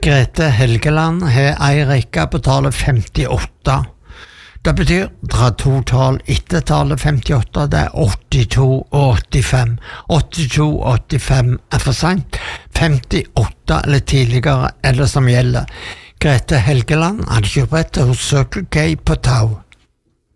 Grete Helgeland har ei rekke på tallet 58. Det betyr dra to tall etter tallet 58, det 82 og 85. 82 og 85 for sent. 58 eller tidligere er det som gjelder. Grete Helgeland hadde kjøpt hos Circle K på Tau.